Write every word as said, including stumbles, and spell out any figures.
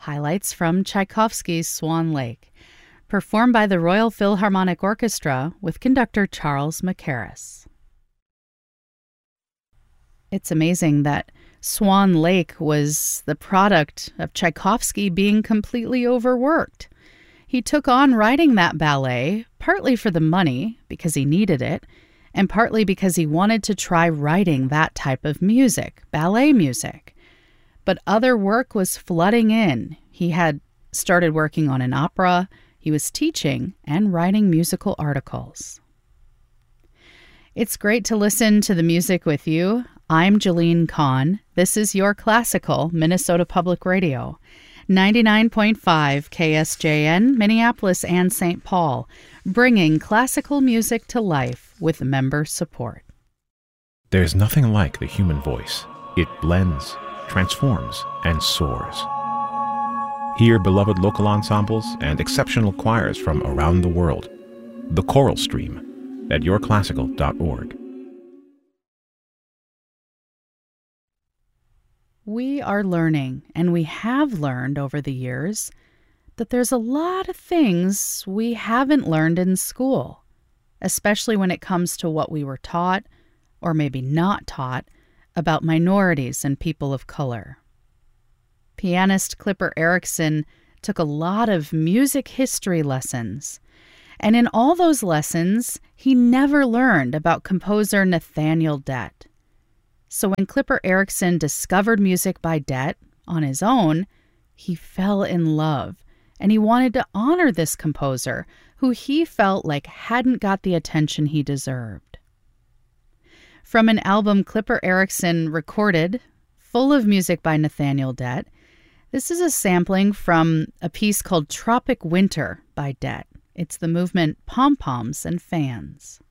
highlights from Tchaikovsky's Swan Lake, performed by the Royal Philharmonic Orchestra with conductor Charles Mackerras. It's amazing that Swan Lake was the product of Tchaikovsky being completely overworked. He took on writing that ballet, partly for the money, because he needed it, and partly because he wanted to try writing that type of music, ballet music. But other work was flooding in. He had started working on an opera, he was teaching, and writing musical articles. It's great to listen to the music with you. I'm Jalene Kahn. This is your classical Minnesota Public Radio. ninety-nine point five K S J N, Minneapolis and Saint Paul, bringing classical music to life with member support. There's nothing like the human voice. It blends, transforms, and soars. Hear beloved local ensembles and exceptional choirs from around the world. The Choral Stream at your classical dot org. We are learning, and we have learned over the years, that there's a lot of things we haven't learned in school, especially when it comes to what we were taught, or maybe not taught, about minorities and people of color. Pianist Clipper Erickson took a lot of music history lessons, and in all those lessons, he never learned about composer Nathaniel Dett. So when Clipper Erickson discovered music by Dett on his own, he fell in love, and he wanted to honor this composer who he felt like hadn't got the attention he deserved. From an album Clipper Erickson recorded, full of music by Nathaniel Dett, this is a sampling from a piece called Tropic Winter by Dett. It's the movement Pom-Poms and Fans.